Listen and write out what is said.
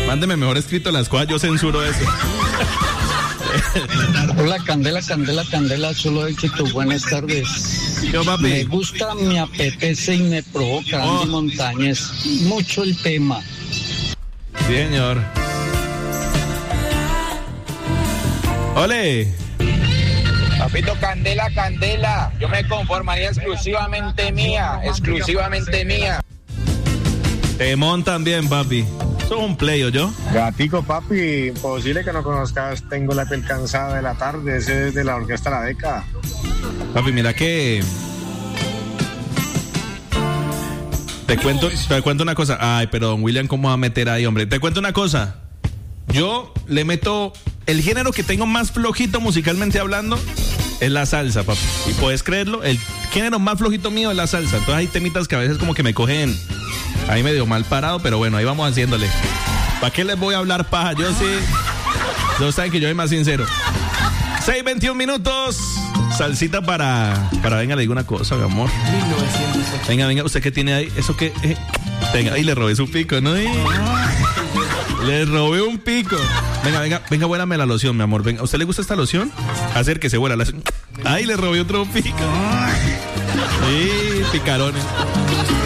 Mándeme mejor escrito las cosas, yo censuro eso. Hola, Candela, Candela, Candela, solo éxito, buenas tardes. Yo, papi. Me gusta, me apetece y me provoca Andy Montañez. Mucho el tema. Sí, señor. ¡Ole! Papito, Candela, Candela. Yo me conformaría exclusivamente mía. Temón también, papi. Eso es un play, ¿o yo? Gatico, papi, imposible que no conozcas Tengo la piel cansada de la tarde, ese es de la Orquesta La Década. Papi, mira que... Te cuento una cosa. Ay, pero don William, ¿cómo va a meter ahí, hombre? Te cuento una cosa. Yo le meto... El género que tengo más flojito musicalmente hablando es la salsa, papi. Y puedes creerlo, el género más flojito mío es la salsa. Entonces hay temitas que a veces como que me cogen ahí medio mal parado, pero bueno, ahí vamos haciéndole. ¿Para qué les voy a hablar paja? Yo sí... No saben que yo soy más sincero. 6:21 minutos. Salsita para venga, le digo una cosa, mi amor. 1980. Venga, ¿usted qué tiene ahí? ¿Eso qué? Venga, ahí le robé su pico, ¿no? Le robé un pico. Venga, vuélame la loción, mi amor. Venga, ¿a usted le gusta esta loción? Acérquese, vuela. Ahí le robé otro pico. Sí, picarones.